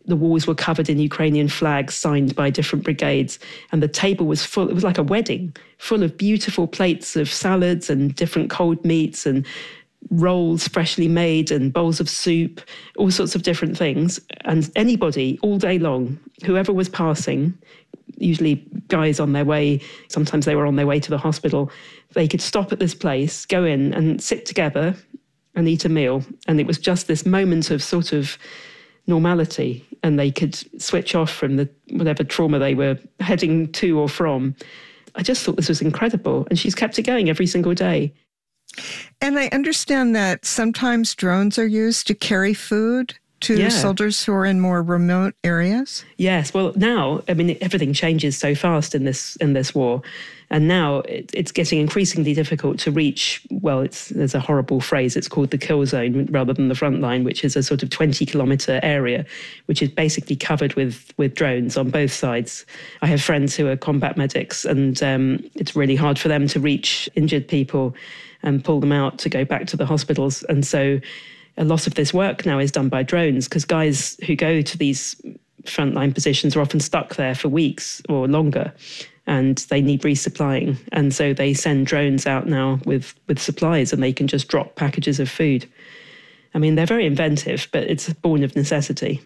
The walls were covered in Ukrainian flags signed by different brigades. And the table was full. It was like a wedding, full of beautiful plates of salads and different cold meats and rolls freshly made and bowls of soup, all sorts of different things. And anybody all day long, whoever was passing, usually guys on their way, sometimes they were on their way to the hospital, they could stop at this place, go in and sit together and eat a meal. And it was just this moment of sort of normality, and they could switch off from the whatever trauma they were heading to or from. I just thought this was incredible. And she's kept it going every single day. And I understand that sometimes drones are used to carry food to soldiers who are in more remote areas? Yes. Well, now, I mean, everything changes so fast in this war. And now it's getting increasingly difficult to reach, well, there's a horrible phrase, it's called the kill zone rather than the front line, which is a sort of 20-kilometre area, which is basically covered with drones on both sides. I have friends who are combat medics, and it's really hard for them to reach injured people and pull them out to go back to the hospitals. And so a lot of this work now is done by drones, because guys who go to these frontline positions are often stuck there for weeks or longer, and they need resupplying. And so they send drones out now with supplies, and they can just drop packages of food. I mean, they're very inventive, but it's born of necessity.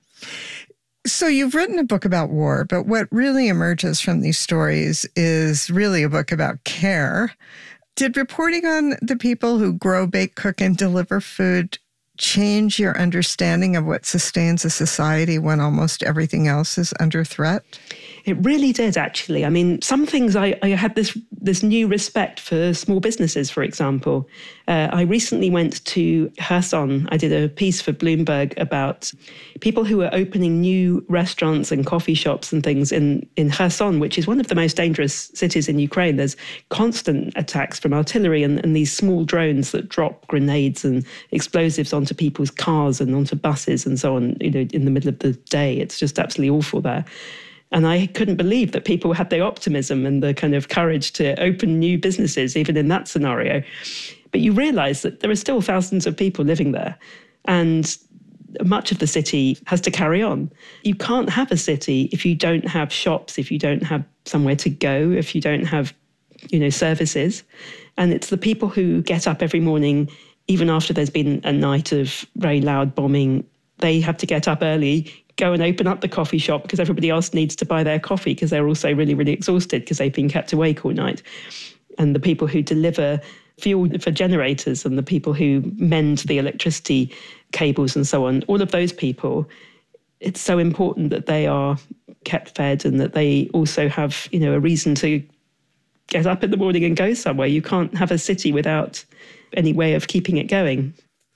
So you've written a book about war, but what really emerges from these stories is really a book about care. Did reporting on the people who grow, bake, cook, and deliver food change your understanding of what sustains a society when almost everything else is under threat? It really did, actually. I mean, some things I had this new respect for small businesses, for example. I recently went to Kherson. I did a piece for Bloomberg about people who are opening new restaurants and coffee shops and things in Kherson, which is one of the most dangerous cities in Ukraine. There's constant attacks from artillery and these small drones that drop grenades and explosives onto people's cars and onto buses and so on, in the middle of the day. It's just absolutely awful there. And I couldn't believe that people had the optimism and the kind of courage to open new businesses, even in that scenario. But you realise that there are still thousands of people living there, and much of the city has to carry on. You can't have a city if you don't have shops, if you don't have somewhere to go, if you don't have, services. And it's the people who get up every morning, even after there's been a night of very loud bombing, they have to get up early, go and open up the coffee shop because everybody else needs to buy their coffee because they're also really, really exhausted because they've been kept awake all night. And the people who deliver fuel for generators and the people who mend the electricity cables and so on, all of those people, it's so important that they are kept fed and that they also have, a reason to get up in the morning and go somewhere. You can't have a city without any way of keeping it going.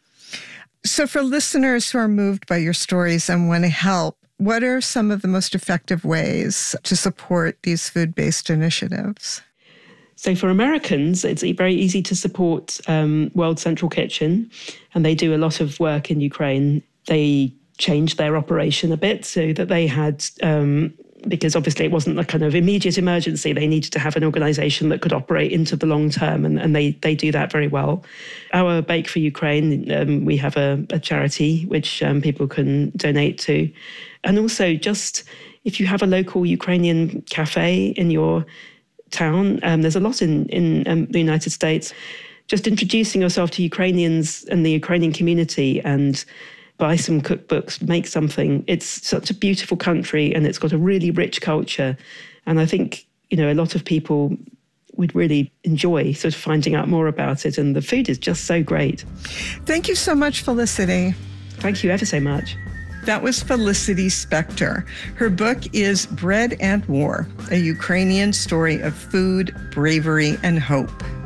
So for listeners who are moved by your stories and want to help, what are some of the most effective ways to support these food-based initiatives? So for Americans, it's very easy to support World Central Kitchen, and they do a lot of work in Ukraine. They changed their operation a bit so that they had, because obviously it wasn't a kind of immediate emergency, they needed to have an organisation that could operate into the long term, and they do that very well. Our Bake for Ukraine, we have a charity which people can donate to. And also just if you have a local Ukrainian cafe in your town, there's a lot in the United States, just introducing yourself to Ukrainians and the Ukrainian community and buy some cookbooks, make something. It's such a beautiful country and it's got a really rich culture. And I think, a lot of people would really enjoy sort of finding out more about it. And the food is just so great. Thank you so much, Felicity. Thank you ever so much. That was Felicity Spector. Her book is Bread and War, a Ukrainian story of food, bravery, and hope.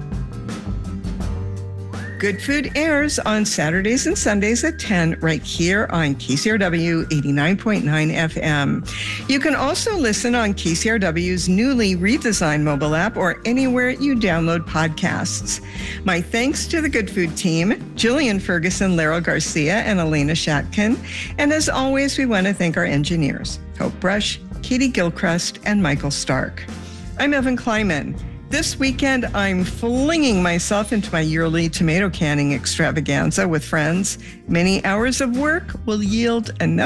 Good Food airs on Saturdays and Sundays at 10 right here on KCRW 89.9 FM. You can also listen on KCRW's newly redesigned mobile app or anywhere you download podcasts. My thanks to the Good Food team, Jillian Ferguson, Laryl Garcia, and Elena Shatkin. And as always, we want to thank our engineers, Hope Brush, Katie Gilchrist, and Michael Stark. I'm Evan Kleiman. This weekend, I'm flinging myself into my yearly tomato canning extravaganza with friends. Many hours of work will yield enough